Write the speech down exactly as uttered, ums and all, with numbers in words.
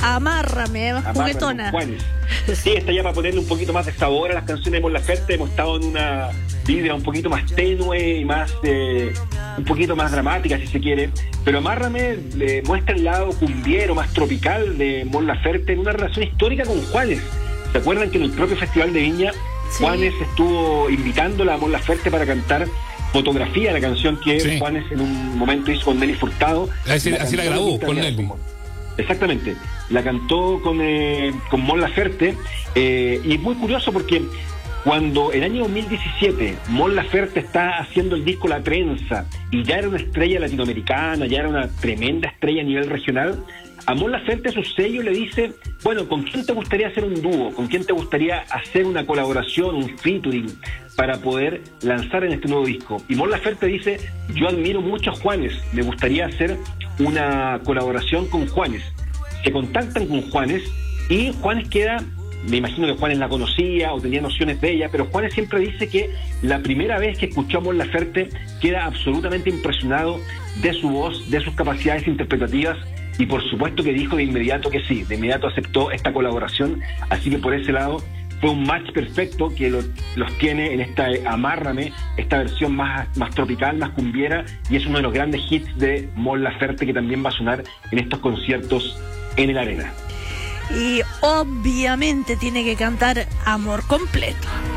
Amárrame, Amárrame juguetona. con Juanes. Sí, está ya para ponerle un poquito más de sabor a las canciones de Mon Laferte. Hemos estado en una vibra un poquito más tenue y más eh, un poquito más dramática, si se quiere. Pero Amárrame le muestra el lado cumbiero, más tropical de Mon Laferte en una relación histórica con Juanes. ¿Se acuerdan que en el propio Festival de Viña, sí, Juanes estuvo invitándola a Mon Laferte para cantar Fotografía, la canción que sí. Juanes en un momento hizo con Nelly Furtado? Así la, así la grabó con Nelly. Exactamente, la cantó con, eh, con Mon Laferte, eh, y es muy curioso porque cuando en el año dos mil diecisiete Mon Laferte está haciendo el disco La Trenza y ya era una estrella latinoamericana, ya era una tremenda estrella a nivel regional, a Mon Laferte su sello le dice, bueno, ¿con quién te gustaría hacer un dúo? ¿Con quién te gustaría hacer una colaboración, un featuring para poder lanzar en este nuevo disco? Y Mon Laferte dice, yo admiro mucho a Juanes, me gustaría hacer una colaboración con Juanes. Se contactan con Juanes y Juanes queda, me imagino que Juanes la conocía o tenía nociones de ella, pero Juanes siempre dice que la primera vez que escuchó a Mon Laferte queda absolutamente impresionado de su voz, de sus capacidades interpretativas, y por supuesto que dijo de inmediato que sí, de inmediato aceptó esta colaboración, así que por ese lado fue un match perfecto que lo, los tiene en esta Amárrame, esta versión más, más tropical, más cumbiera, y es uno de los grandes hits de Mon Laferte que también va a sonar en estos conciertos en el Arena. Y obviamente tiene que cantar Amor Completo.